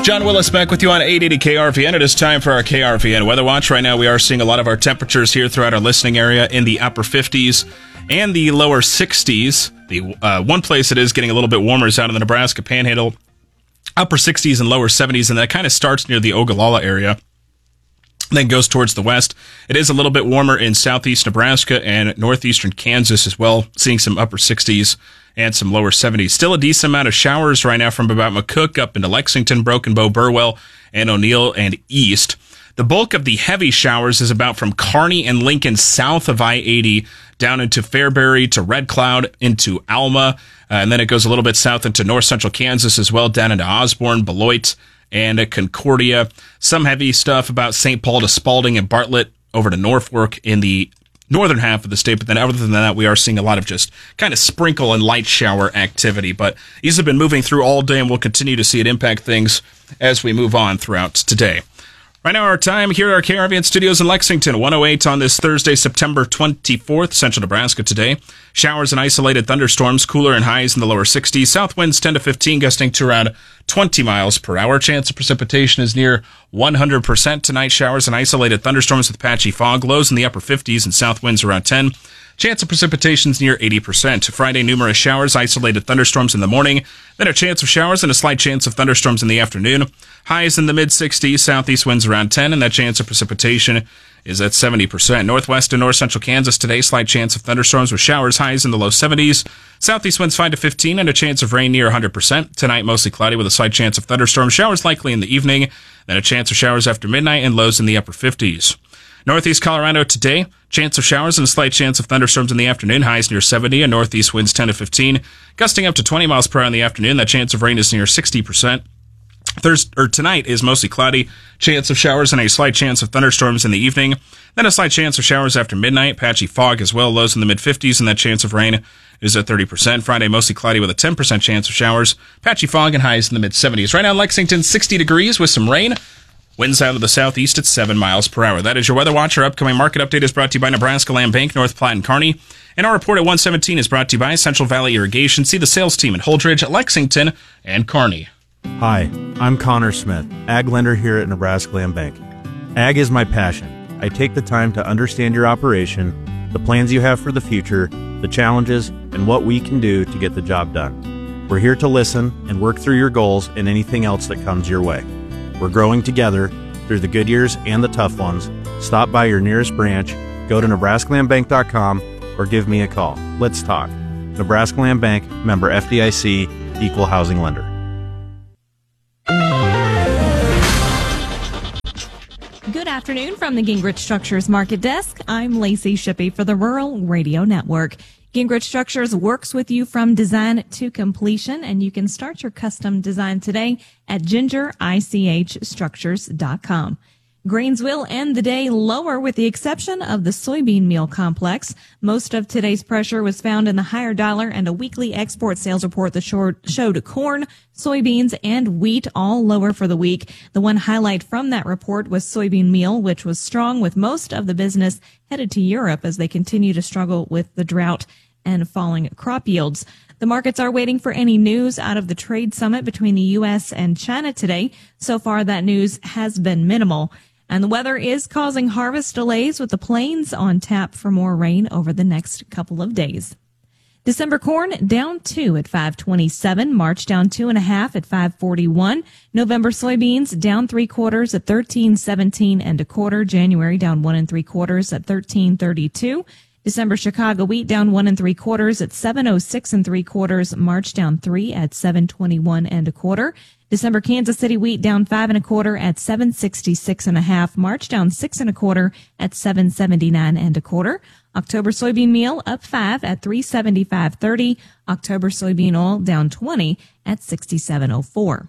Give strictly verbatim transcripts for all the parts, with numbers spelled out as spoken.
John Willis back with you on eight eighty K R V N. It is time for our K R V N Weather Watch. Right now we are seeing a lot of our temperatures here throughout our listening area in the upper fifties and the lower sixties. The uh, one place it is getting a little bit warmer is out in the Nebraska Panhandle. Upper sixties and lower seventies, and that kind of starts near the Ogallala area, then goes towards the west. It is a little bit warmer in southeast Nebraska and northeastern Kansas as well, seeing some upper sixties and some lower seventies. Still a decent amount of showers right now from about McCook up into Lexington, Broken Bow, Burwell, and O'Neill and east. The bulk of the heavy showers is about from Kearney and Lincoln south of I eighty down into Fairbury to Red Cloud into Alma, uh, and then it goes a little bit south into north central Kansas as well, down into Osborne, Beloit, and uh, Concordia. Some heavy stuff about Saint Paul to Spalding and Bartlett over to Norfolk in the northern half of the state, but then other than that, we are seeing a lot of just kind of sprinkle and light shower activity. But these have been moving through all day, and we'll continue to see it impact things as we move on throughout today. Right now, our time here at our K R V N studios in Lexington, one oh eight on this Thursday, September twenty-fourth, central Nebraska today. Showers and isolated thunderstorms, cooler and highs in the lower sixties. South winds ten to fifteen, gusting to around twenty miles per hour. Chance of precipitation is near one hundred percent tonight. Showers and isolated thunderstorms with patchy fog. Lows in the upper fifties and south winds around ten. Chance of precipitation is near eighty percent. Friday, numerous showers, isolated thunderstorms in the morning. Then a chance of showers and a slight chance of thunderstorms in the afternoon. Highs in the mid-sixties, southeast winds around ten, and that chance of precipitation is at seventy percent. Northwest and north central Kansas today, slight chance of thunderstorms with showers, highs in the low seventies. Southeast winds five to fifteen, and a chance of rain near one hundred percent. Tonight, mostly cloudy with a slight chance of thunderstorms. Showers likely in the evening, then a chance of showers after midnight and lows in the upper fifties. Northeast Colorado today, chance of showers and a slight chance of thunderstorms in the afternoon, highs near seventy, and northeast winds ten to fifteen, gusting up to twenty miles per hour in the afternoon. That chance of rain is near sixty percent. Thursday or tonight is mostly cloudy, chance of showers and a slight chance of thunderstorms in the evening, then a slight chance of showers after midnight, patchy fog as well, lows in the mid-fifties, and that chance of rain is at thirty percent. Friday, mostly cloudy with a ten percent chance of showers, patchy fog, and highs in the mid-seventies. Right now, Lexington, sixty degrees with some rain. Winds out of the southeast at seven miles per hour. That is your Weather Watch. Our upcoming market update is brought to you by Nebraska Land Bank, North Platte, and Kearney. And our report at one seventeen is brought to you by Central Valley Irrigation. See the sales team at Holdridge, Lexington, and Kearney. Hi, I'm Connor Smith, ag lender here at Nebraska Land Bank. Ag is my passion. I take the time to understand your operation, the plans you have for the future, the challenges, and what we can do to get the job done. We're here to listen and work through your goals and anything else that comes your way. We're growing together through the good years and the tough ones. Stop by your nearest branch, go to Nebraska Land Bank dot com, or give me a call. Let's talk. Nebraska Land Bank, member F D I C, equal housing lender. Good afternoon from the Gingrich Structures Market Desk. I'm Lacey Shippey for the Rural Radio Network. Gingrich Structures works with you from design to completion, and you can start your custom design today at ginger ich structures dot com. Grains will end the day lower with the exception of the soybean meal complex. Most of today's pressure was found in the higher dollar, and a weekly export sales report that showed corn, soybeans, and wheat all lower for the week. The one highlight from that report was soybean meal, which was strong with most of the business headed to Europe as they continue to struggle with the drought and falling crop yields. The markets are waiting for any news out of the trade summit between the U S and China today. So far, that news has been minimal. And the weather is causing harvest delays with the plains on tap for more rain over the next couple of days. December corn down two at five twenty-seven. March down two and a half at five forty-one. November soybeans down three quarters at thirteen seventeen and a quarter. January down one and three quarters at thirteen thirty-two. December Chicago wheat down one and three quarters at seven oh six and three quarters. March down three at seven twenty-one and a quarter. December Kansas City wheat down five and a quarter at seven sixty-six and a half. March down six and a quarter at seven seventy-nine and a quarter. October soybean meal up five at three seventy-five thirty. October soybean oil down twenty at sixty-seven oh four.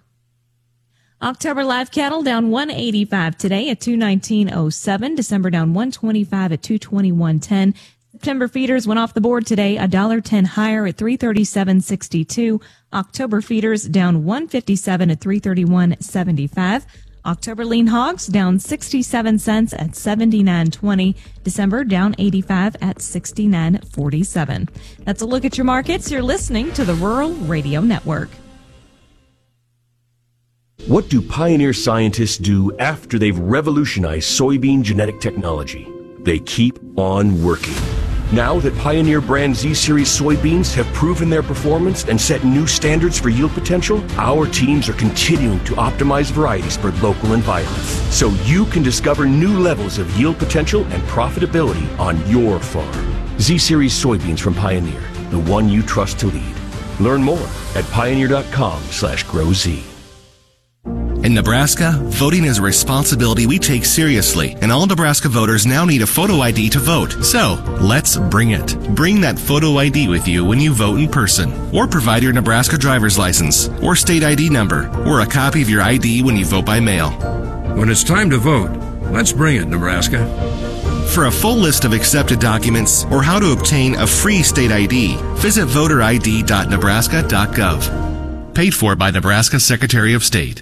October live cattle down one eighty-five today at two nineteen oh seven. December down one twenty-five at two twenty-one ten. September feeders went off the board today, one dollar ten higher at three thirty-seven sixty-two. October feeders down one fifty-seven at three thirty-one seventy-five. October lean hogs down sixty-seven cents at seventy-nine twenty. December down eighty-five at sixty-nine forty-seven. That's a look at your markets. You're listening to the Rural Radio Network. What do Pioneer scientists do after they've revolutionized soybean genetic technology? They keep on working. Now that Pioneer brand Z-Series soybeans have proven their performance and set new standards for yield potential, our teams are continuing to optimize varieties for local environments, so you can discover new levels of yield potential and profitability on your farm. Z-Series soybeans from Pioneer, the one you trust to lead. Learn more at pioneer.com slash growz. In Nebraska, voting is a responsibility we take seriously, and all Nebraska voters now need a photo I D to vote. So, let's bring it. Bring that photo I D with you when you vote in person, or provide your Nebraska driver's license, or state I D number, or a copy of your I D when you vote by mail. When it's time to vote, let's bring it, Nebraska. For a full list of accepted documents or how to obtain a free state I D, visit voter I D dot nebraska dot gov. Paid for by Nebraska Secretary of State.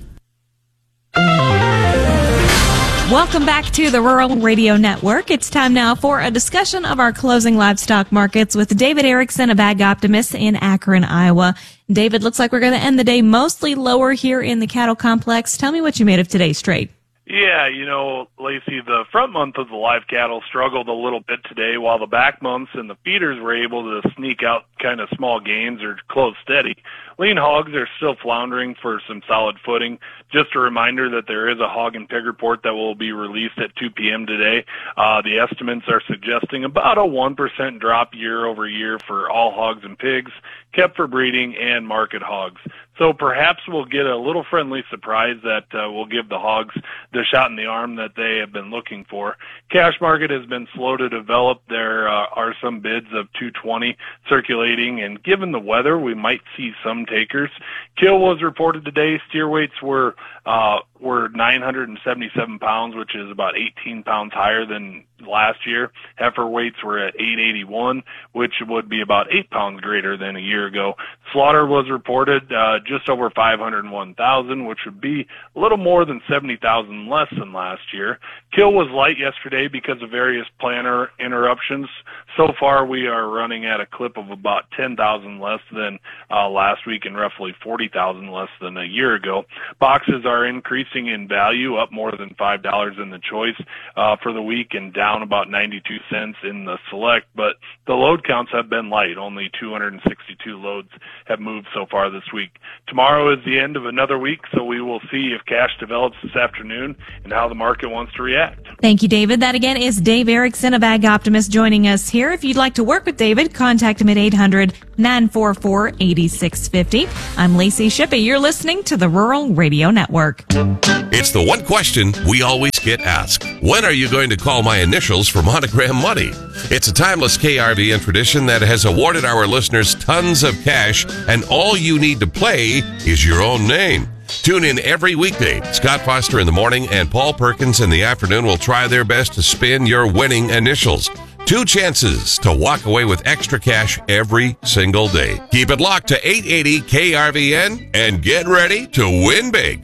Welcome back to the Rural Radio Network. It's time now for a discussion of our closing livestock markets with David Erickson of Ag Optimist in Akron, Iowa. David, looks like we're going to end the day mostly lower here in the cattle complex. Tell me what you made of today's trade. Yeah, you know, Lacey, the front month of the live cattle struggled a little bit today, while the back months and the feeders were able to sneak out kind of small gains or close steady. Lean hogs are still floundering for some solid footing. Just a reminder that there is a hog and pig report that will be released at two p.m. today. Uh, the estimates are suggesting about a one percent drop year over year for all hogs and pigs, kept for breeding and market hogs. So perhaps we'll get a little friendly surprise that uh, will give the hogs the shot in the arm that they have been looking for. Cash market has been slow to develop. There uh, are some bids of two twenty circulating, and given the weather, we might see some takers. Kill was reported today. Steer weights were uh, were nine hundred seventy-seven pounds, which is about eighteen pounds higher than last year. Heifer weights were at eight eighty-one, which would be about eight pounds greater than a year ago. Slaughter was reported uh, just over five hundred one thousand, which would be a little more than seventy thousand less than last year. Kill was light yesterday because of various planter interruptions. So far, we are running at a clip of about ten thousand less than uh, last week and roughly forty thousand less than a year ago. Boxes are increasing in value, up more than five dollars in the choice uh, for the week and down about ninety-two cents in the select, but the load counts have been light. Only two hundred sixty-two loads have moved so far this week. Tomorrow is the end of another week, so we will see if cash develops this afternoon and how the market wants to react. Thank you, David. That again is Dave Erickson of Ag Optimist joining us here. If you'd like to work with David, contact him at eight hundred, nine four four, eight six five zero. I'm Lacey Shippey. You're listening to the Rural Radio Network. It's the one question we always get asked. When are you going to call my initials for Monogram Money? It's a timeless K R V N tradition that has awarded our listeners tons of cash, and all you need to play is your own name. Tune in every weekday. Scott Foster in the morning and Paul Perkins in the afternoon will try their best to spin your winning initials. Two chances to walk away with extra cash every single day. Keep it locked to eight eighty K R V N and get ready to win big.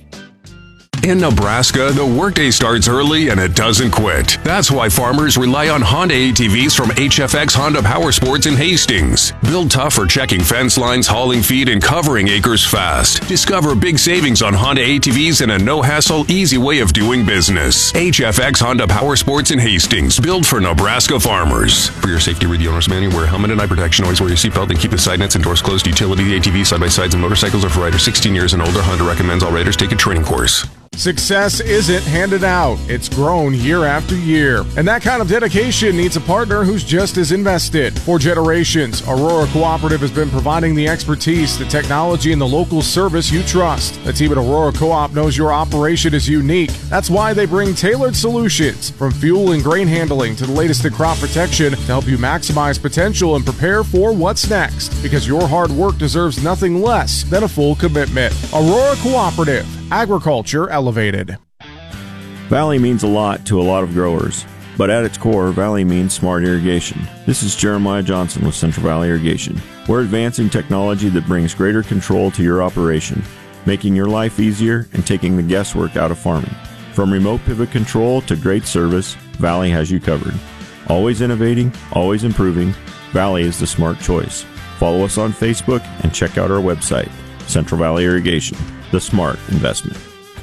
In Nebraska, the workday starts early and it doesn't quit. That's why farmers rely on Honda A T Vs from H F X Honda Power Sports in Hastings. Built tough for checking fence lines, hauling feed, and covering acres fast. Discover big savings on Honda A T Vs and a no-hassle, easy way of doing business. H F X Honda Power Sports in Hastings, built for Nebraska farmers. For your safety, read the owner's manual. Wear a helmet and eye protection. Always wear your seatbelt and keep the side nets and doors closed. Utility A T Vs, side-by-sides, and motorcycles are for riders sixteen years and older. Honda recommends all riders take a training course. Success isn't handed out. It's grown year after year. And that kind of dedication needs a partner who's just as invested. For generations, Aurora Cooperative has been providing the expertise, the technology, and the local service you trust. The team at Aurora Co-op knows your operation is unique. That's why they bring tailored solutions, from fuel and grain handling to the latest in crop protection, to help you maximize potential and prepare for what's next. Because your hard work deserves nothing less than a full commitment. Aurora Cooperative. Agriculture elevated. Valley means a lot to a lot of growers, but at its core, Valley means smart irrigation. This is Jeremiah Johnson with Central Valley Irrigation. We're advancing technology that brings greater control to your operation, making your life easier and taking the guesswork out of farming. From remote pivot control to great service, Valley has you covered. Always innovating, always improving, Valley is the smart choice. Follow us on Facebook and check out our website, Central Valley Irrigation, the smart investment.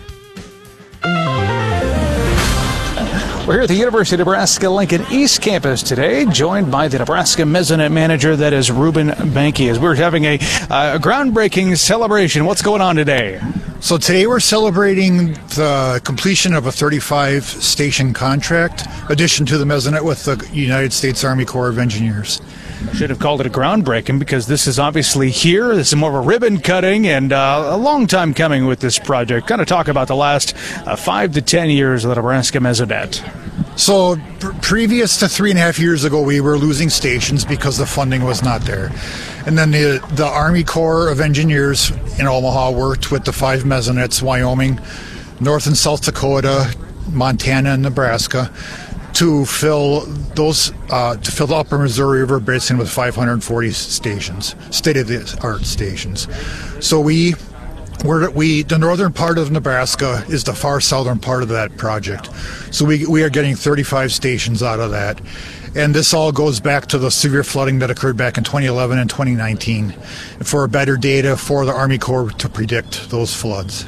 We're here at the University of Nebraska-Lincoln East Campus today, joined by the Nebraska Mesonet Manager, that is Ruben Banke, as we're having a, uh, a groundbreaking celebration. What's going on today? So today we're celebrating the completion of a thirty-five station contract, addition to the Mesonet with the United States Army Corps of Engineers. I should have called it a groundbreaking because this is obviously here. This is more of a ribbon cutting and uh, a long time coming with this project. Kind of talk about the last uh, five to ten years of the Nebraska Mesonet. So pr- previous to three and a half years ago, we were losing stations because the funding was not there. And then the, the Army Corps of Engineers in Omaha worked with the five Mesonets, Wyoming, North and South Dakota, Montana, and Nebraska, to fill those uh, to fill the Upper Missouri River Basin with five hundred forty stations, state-of-the-art stations. So we, we're, we the northern part of Nebraska is the far southern part of that project. So we we are getting thirty-five stations out of that, and this all goes back to the severe flooding that occurred back in twenty eleven and twenty nineteen, for better data for the Army Corps to predict those floods.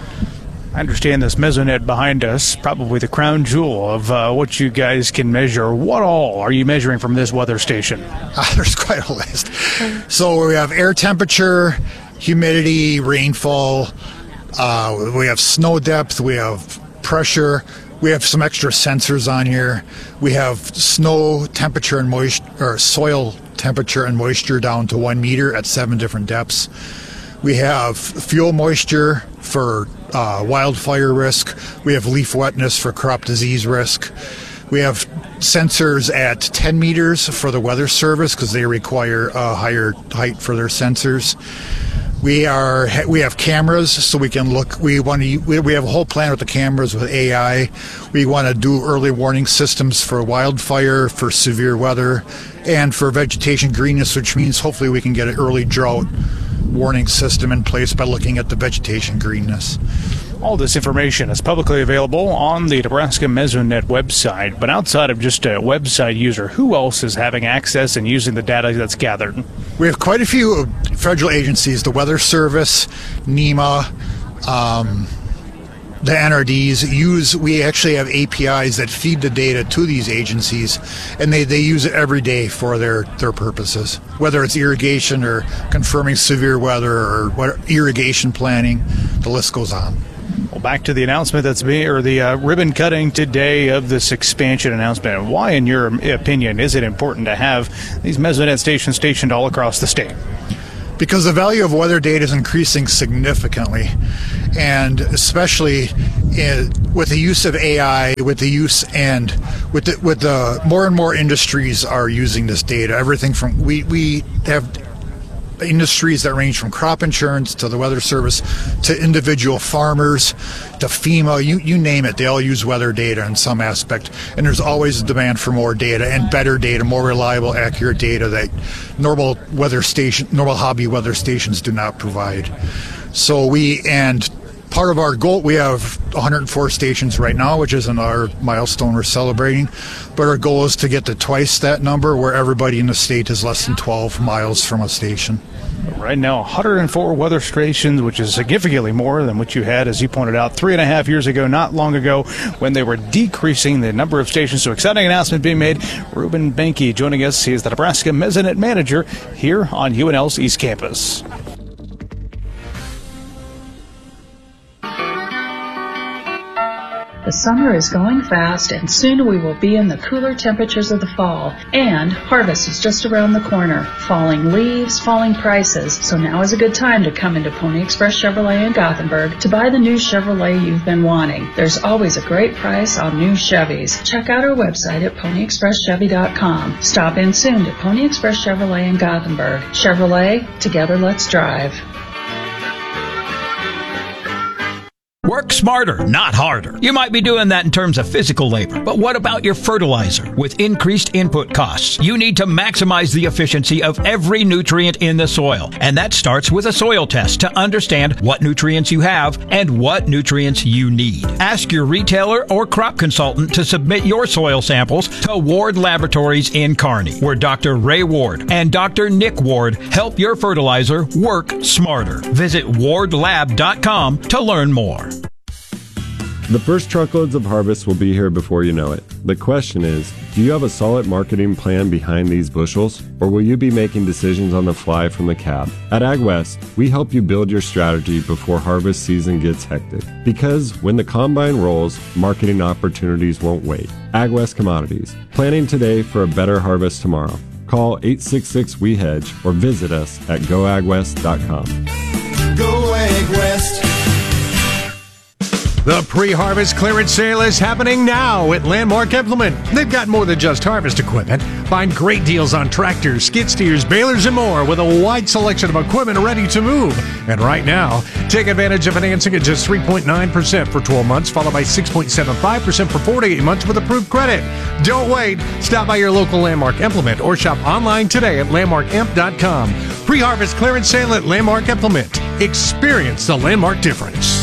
I understand this Mesonet behind us, probably the crown jewel of uh, what you guys can measure. What all are you measuring from this weather station? Uh, there's quite a list. So we have air temperature, humidity, rainfall, uh, we have snow depth, we have pressure, we have some extra sensors on here. We have snow temperature and moisture, or soil temperature and moisture down to one meter at seven different depths. We have fuel moisture for uh, wildfire risk. We have leaf wetness for crop disease risk. We have sensors at ten meters for the Weather Service because they require a higher height for their sensors. We are we have cameras, so we can look. We want to. We have a whole plan with the cameras with A I. We want to do early warning systems for wildfire, for severe weather, and for vegetation greenness, which means hopefully we can get an early drought warning system in place by looking at the vegetation greenness. All this information is publicly available on the Nebraska Mesonet website, but outside of just a website user, who else is having access and using the data that's gathered? We have quite a few federal agencies, the Weather Service, NEMA, um, the N R Ds use, we actually have A P Is that feed the data to these agencies, and they, they use it every day for their, their purposes, whether it's irrigation or confirming severe weather or what, irrigation planning, the list goes on. Well, back to the announcement that's being, or the uh, ribbon cutting today of this expansion announcement. Why, in your opinion, is it important to have these Mesonet stations stationed all across the state? Because the value of weather data is increasing significantly, and especially in, with the use of A I, with the use and with the, with the more and more industries are using this data. Everything from we we have industries that range from crop insurance to the Weather Service to individual farmers to FEMA, you, you name it, they all use weather data in some aspect, and there's always a demand for more data and better data, more reliable, accurate data that normal weather station, normal hobby weather stations do not provide. So we, and part of our goal, we have one hundred four stations right now, which is another milestone we're celebrating, but our goal is to get to twice that number where everybody in the state is less than twelve miles from a station. Right now, one hundred four weather stations, which is significantly more than what you had, as you pointed out, three and a half years ago, not long ago, when they were decreasing the number of stations. So exciting announcement being made. Ruben Banke joining us. He is the Nebraska Mesonet Manager here on U N L's East Campus. The summer is going fast, and soon we will be in the cooler temperatures of the fall. And harvest is just around the corner. Falling leaves, falling prices. So now is a good time to come into Pony Express Chevrolet in Gothenburg to buy the new Chevrolet you've been wanting. There's always a great price on new Chevys. Check out our website at pony express chevy dot com. Stop in soon to Pony Express Chevrolet in Gothenburg. Chevrolet, together let's drive. Work smarter, not harder. You might be doing that in terms of physical labor, but what about your fertilizer? With increased input costs, you need to maximize the efficiency of every nutrient in the soil. And that starts with a soil test to understand what nutrients you have and what nutrients you need. Ask your retailer or crop consultant to submit your soil samples to Ward Laboratories in Kearney, where Doctor Ray Ward and Doctor Nick Ward help your fertilizer work smarter. Visit ward lab dot com to learn more. The first truckloads of harvest will be here before you know it. The question is, do you have a solid marketing plan behind these bushels, or will you be making decisions on the fly from the cab? At AgWest, we help you build your strategy before harvest season gets hectic. Because when the combine rolls, marketing opportunities won't wait. AgWest Commodities, planning today for a better harvest tomorrow. Call eight six six, W E hedge or visit us at go ag west dot com. Go AgWest. The pre-harvest clearance sale is happening now at Landmark Implement. They've got more than just harvest equipment. Find great deals on tractors, skid steers, balers, and more with a wide selection of equipment ready to move. And right now, take advantage of financing at just three point nine percent for twelve months, followed by six point seven five percent for forty-eight months with approved credit. Don't wait. Stop by your local Landmark Implement or shop online today at landmark imp dot com. Pre-harvest clearance sale at Landmark Implement. Experience the Landmark difference.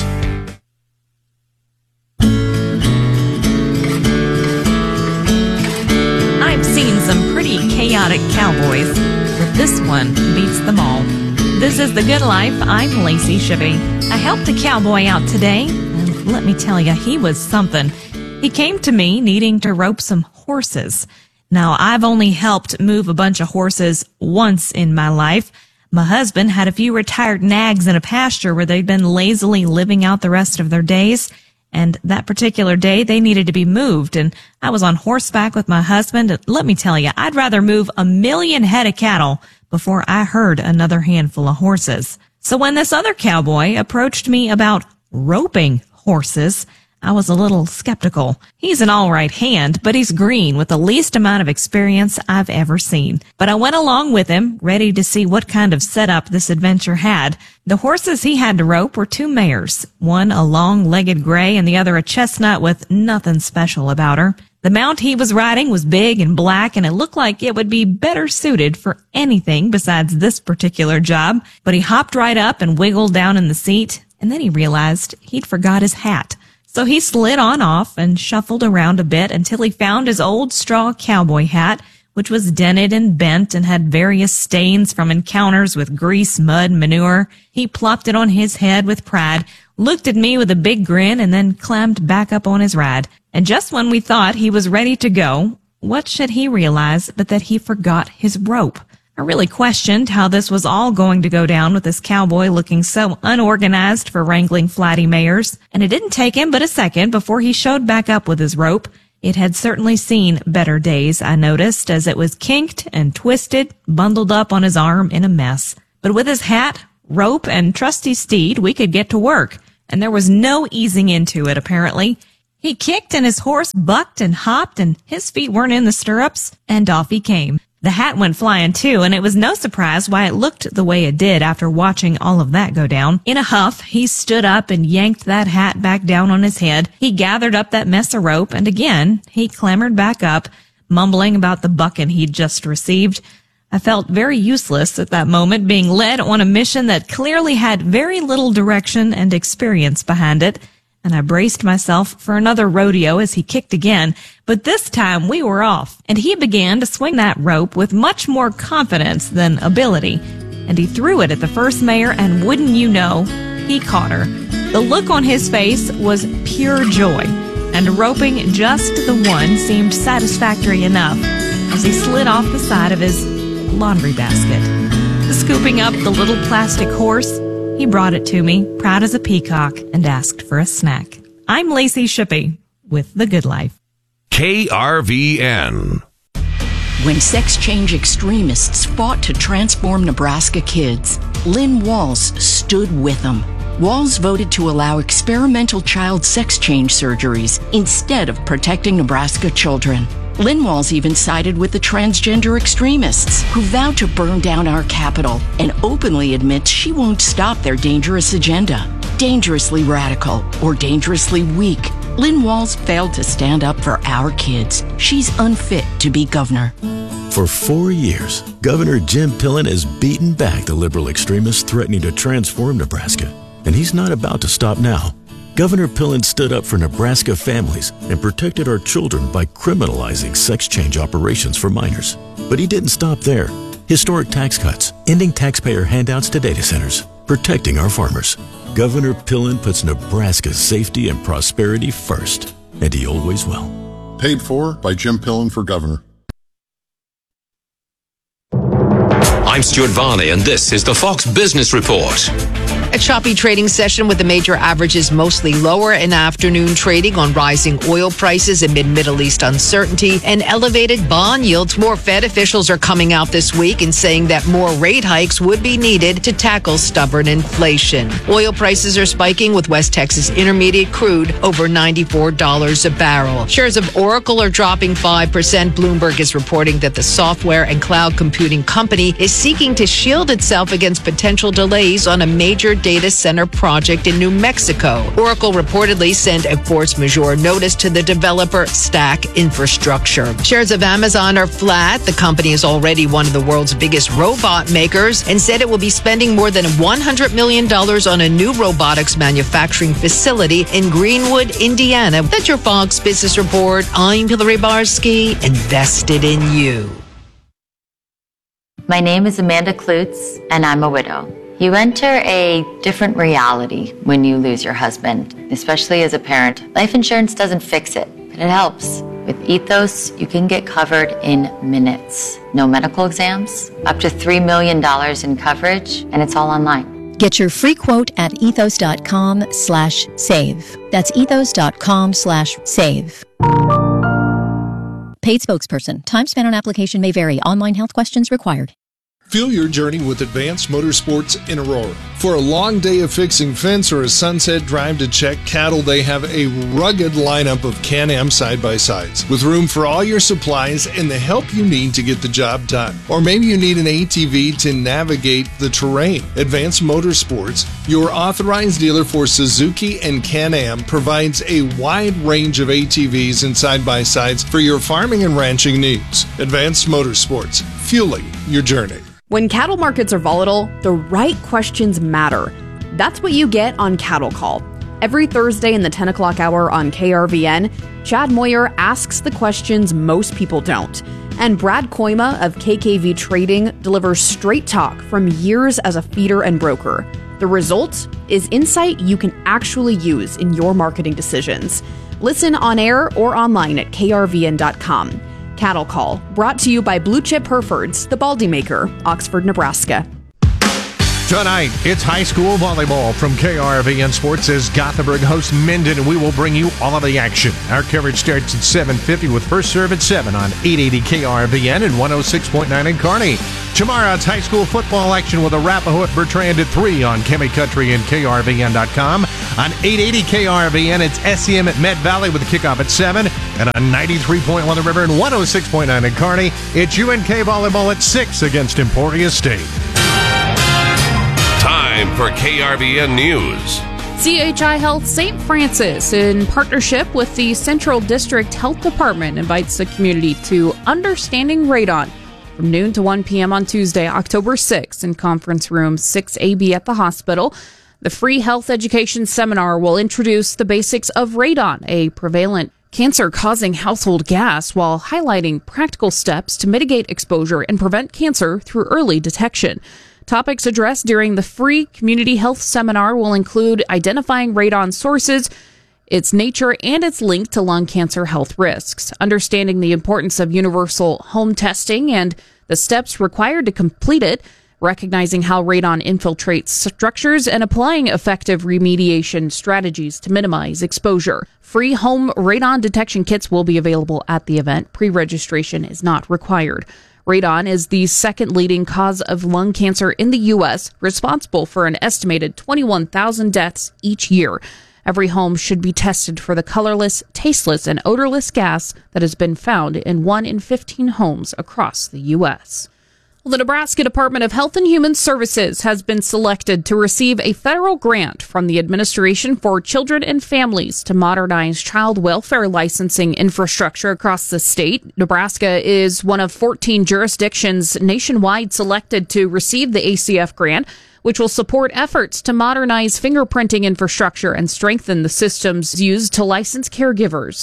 Some pretty chaotic cowboys, but this one beats them all. This is The Good Life. I'm Lacey Shippey. I helped a cowboy out today, and let me tell you, he was something. He came to me needing to rope some horses. Now, I've only helped move a bunch of horses once in my life. My husband had a few retired nags in a pasture where they'd been lazily living out the rest of their days. And that particular day, they needed to be moved. And I was on horseback with my husband. And let me tell you, I'd rather move a million head of cattle before I herd another handful of horses. So when this other cowboy approached me about roping horses, I was a little skeptical. He's an all right hand, but he's green with the least amount of experience I've ever seen. But I went along with him, ready to see what kind of setup this adventure had. The horses he had to rope were two mares, one a long-legged gray and the other a chestnut with nothing special about her. The mount he was riding was big and black, and it looked like it would be better suited for anything besides this particular job. But he hopped right up and wiggled down in the seat, and then he realized he'd forgot his hat. So he slid on off and shuffled around a bit until he found his old straw cowboy hat, which was dented and bent and had various stains from encounters with grease, mud, and manure. He plopped it on his head with pride, looked at me with a big grin, and then climbed back up on his ride. And just when we thought he was ready to go, what should he realize but that he forgot his rope? I really questioned how this was all going to go down with this cowboy looking so unorganized for wrangling flatty mares, and it didn't take him but a second before he showed back up with his rope. It had certainly seen better days, I noticed, as it was kinked and twisted, bundled up on his arm in a mess. But with his hat, rope, and trusty steed, we could get to work, and there was no easing into it, apparently. He kicked and his horse bucked and hopped, and his feet weren't in the stirrups, and off he came. The hat went flying too, and it was no surprise why it looked the way it did after watching all of that go down. In a huff, he stood up and yanked that hat back down on his head. He gathered up that mess of rope, and again, he clambered back up, mumbling about the bucking he'd just received. I felt very useless at that moment, being led on a mission that clearly had very little direction and experience behind it. And I braced myself for another rodeo as he kicked again, but this time we were off, and he began to swing that rope with much more confidence than ability, and he threw it at the first mare, and wouldn't you know, he caught her. The look on his face was pure joy, and roping just the one seemed satisfactory enough as he slid off the side of his laundry basket. Scooping up the little plastic horse, he brought it to me, proud as a peacock, and asked for a snack. I'm Lacey Shippey with The Good Life. K R V N. When sex change extremists fought to transform Nebraska kids, Lynn Walls stood with them. Walls voted to allow experimental child sex change surgeries instead of protecting Nebraska children. Lynn Walls even sided with the transgender extremists who vowed to burn down our capital and openly admits she won't stop their dangerous agenda. Dangerously radical or dangerously weak, Lynn Walls failed to stand up for our kids. She's unfit to be governor. For four years, Governor Jim Pillen has beaten back the liberal extremists threatening to transform Nebraska, and he's not about to stop now. Governor Pillen stood up for Nebraska families and protected our children by criminalizing sex change operations for minors. But he didn't stop there. Historic tax cuts, ending taxpayer handouts to data centers, protecting our farmers. Governor Pillen puts Nebraska's safety and prosperity first, and he always will. Paid for by Jim Pillen for governor. I'm Stuart Varney, and this is the Fox Business Report. A choppy trading session with the major averages mostly lower in afternoon trading on rising oil prices amid Middle East uncertainty and elevated bond yields. More Fed officials are coming out this week and saying that more rate hikes would be needed to tackle stubborn inflation. Oil prices are spiking with West Texas Intermediate crude over ninety-four dollars a barrel. Shares of Oracle are dropping five percent. Bloomberg is reporting that the software and cloud computing company is seeking to shield itself against potential delays on a major data center project in New Mexico. Oracle reportedly sent a force majeure notice to the developer Stack Infrastructure. Shares of Amazon are flat. The company is already one of the world's biggest robot makers and said it will be spending more than one hundred million dollars on a new robotics manufacturing facility in Greenwood, Indiana. That's your Fox Business Report. I'm Hillary Barsky, invested in you. My name is Amanda Klutz, and I'm a widow. You enter a different reality when you lose your husband, especially as a parent. Life insurance doesn't fix it, but it helps. With Ethos, you can get covered in minutes. No medical exams, up to three million dollars in coverage, and it's all online. Get your free quote at ethos.com slash save. That's ethos.com slash save. Paid spokesperson. Time spent on application may vary. Online health questions required. Fuel your journey with Advanced Motorsports in Aurora. For a long day of fixing fence or a sunset drive to check cattle, they have a rugged lineup of Can-Am side-by-sides with room for all your supplies and the help you need to get the job done. Or maybe you need an A T V to navigate the terrain. Advanced Motorsports, your authorized dealer for Suzuki and Can-Am, provides a wide range of A T Vs and side-by-sides for your farming and ranching needs. Advanced Motorsports, fueling your journey. When cattle markets are volatile, the right questions matter. That's what you get on Cattle Call. Every Thursday in the ten o'clock hour on K R V N, Chad Moyer asks the questions most people don't. And Brad Koima of K K V Trading delivers straight talk from years as a feeder and broker. The result is insight you can actually use in your marketing decisions. Listen on air or online at K R V N dot com. Cattle Call, brought to you by Blue Chip Herefords, the Baldy Maker, Oxford, Nebraska. Tonight, it's high school volleyball from K R V N Sports as Gothenburg hosts Minden, and we will bring you all of the action. Our coverage starts at seven fifty with first serve at seven on eight eighty K R V N and one oh six point nine in Kearney. Tomorrow, it's high school football action with Arapahoe at Bertrand at three on Chemi Country and K R V N dot com. On eight eighty K R V N, it's S E M at Med Valley with the kickoff at seven. And on ninety-three point one The River and one oh six point nine in Kearney, it's U N K volleyball at six against Emporia State. Time for K R V N News. C H I Health Saint Francis, in partnership with the Central District Health Department, invites the community to Understanding Radon from noon to one p.m. on Tuesday, October sixth, in Conference Room six A B at the hospital. The free health education seminar will introduce the basics of radon, a prevalent cancer-causing household gas, while highlighting practical steps to mitigate exposure and prevent cancer through early detection. Topics addressed during the free community health seminar will include identifying radon sources, its nature, and its link to lung cancer health risks, understanding the importance of universal home testing and the steps required to complete it, recognizing how radon infiltrates structures, and applying effective remediation strategies to minimize exposure. Free home radon detection kits will be available at the event. Pre-registration is not required. Radon is the second leading cause of lung cancer in the U S, responsible for an estimated twenty-one thousand deaths each year. Every home should be tested for the colorless, tasteless, and odorless gas that has been found in one in fifteen homes across the U S. Well, the Nebraska Department of Health and Human Services has been selected to receive a federal grant from the Administration for Children and Families to modernize child welfare licensing infrastructure across the state. Nebraska is one of fourteen jurisdictions nationwide selected to receive the A C F grant, which will support efforts to modernize fingerprinting infrastructure and strengthen the systems used to license caregivers. The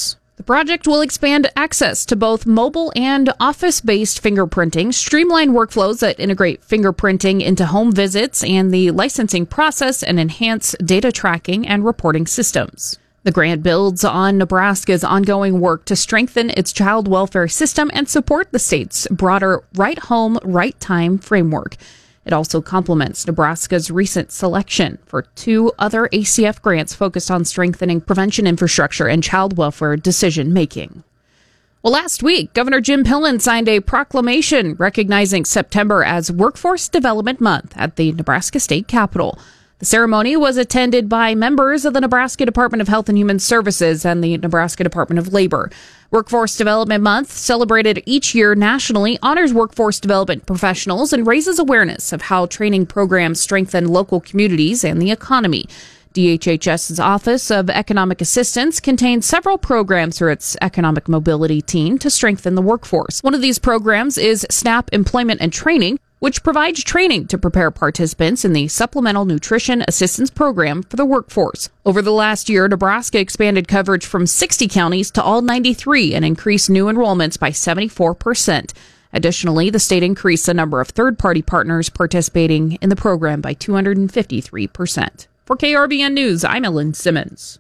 The project will expand access to both mobile and office-based fingerprinting, streamline workflows that integrate fingerprinting into home visits and the licensing process, and enhance data tracking and reporting systems. The grant builds on Nebraska's ongoing work to strengthen its child welfare system and support the state's broader Right Home, Right Time framework. It also complements Nebraska's recent selection for two other A C F grants focused on strengthening prevention infrastructure and child welfare decision-making. Well, last week, Governor Jim Pillen signed a proclamation recognizing September as Workforce Development Month at the Nebraska State Capitol. The ceremony was attended by members of the Nebraska Department of Health and Human Services and the Nebraska Department of Labor. Workforce Development Month, celebrated each year nationally, honors workforce development professionals and raises awareness of how training programs strengthen local communities and the economy. D H H S's Office of Economic Assistance contains several programs through its economic mobility team to strengthen the workforce. One of these programs is SNAP Employment and Training, which provides training to prepare participants in the Supplemental Nutrition Assistance Program for the workforce. Over the last year, Nebraska expanded coverage from sixty counties to all ninety-three and increased new enrollments by seventy-four percent. Additionally, the state increased the number of third-party partners participating in the program by two hundred fifty-three percent. For K R B N News, I'm Ellen Simmons.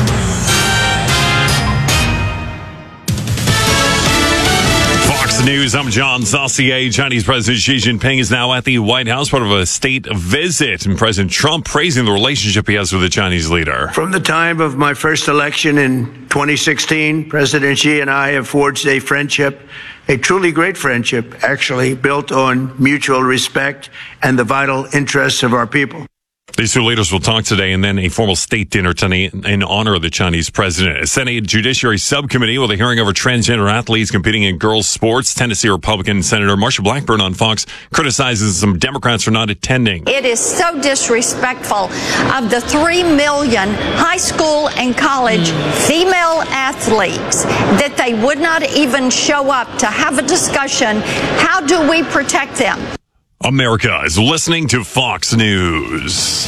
Fox News, I'm John Saucier. Chinese President Xi Jinping is now at the White House, part of a state visit, and President Trump praising the relationship he has with the Chinese leader. From the time of my first election in twenty sixteen, President Xi and I have forged a friendship, a truly great friendship, actually, built on mutual respect and the vital interests of our people. These two leaders will talk today, and then a formal state dinner tonight in honor of the Chinese president. A Senate Judiciary Subcommittee with a hearing over transgender athletes competing in girls' sports. Tennessee Republican Senator Marsha Blackburn on Fox criticizes some Democrats for not attending. It is so disrespectful of the three million high school and college female athletes that they would not even show up to have a discussion. How do we protect them? America is listening to Fox News.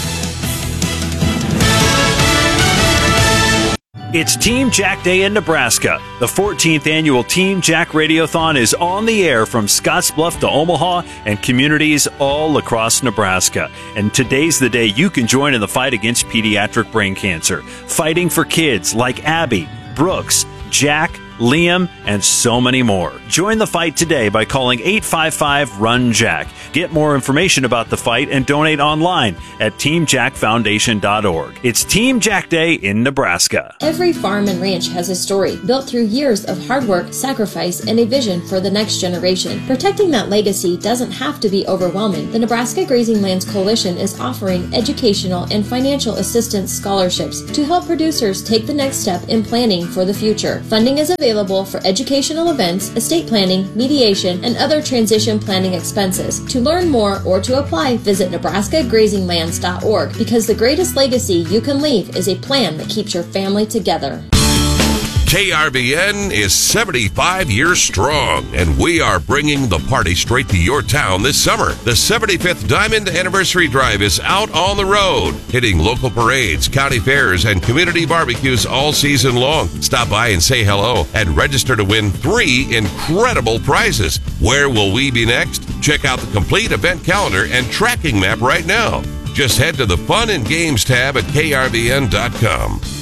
It's Team Jack Day in Nebraska. The fourteenth annual Team Jack Radiothon is on the air from Scottsbluff to Omaha and communities all across Nebraska. And today's the day you can join in the fight against pediatric brain cancer. Fighting for kids like Abby, Brooks, Jack, Liam, and so many more. Join the fight today by calling eight five five, RUN JACK. Get more information about the fight and donate online at team jack foundation dot org. It's Team Jack Day in Nebraska. Every farm and ranch has a story built through years of hard work, sacrifice, and a vision for the next generation. Protecting that legacy doesn't have to be overwhelming. The Nebraska Grazing Lands Coalition is offering educational and financial assistance scholarships to help producers take the next step in planning for the future. Funding is available for educational events, estate planning, mediation, and other transition planning expenses. To learn more or to apply, visit nebraska grazing lands dot org, because the greatest legacy you can leave is a plan that keeps your family together. K R B N is seventy-five years strong, and we are bringing the party straight to your town this summer. The seventy-fifth Diamond Anniversary Drive is out on the road, hitting local parades, county fairs, and community barbecues all season long. Stop by and say hello and register to win three incredible prizes. Where will we be next? Check out the complete event calendar and tracking map right now. Just head to the Fun and Games tab at K R B N dot com.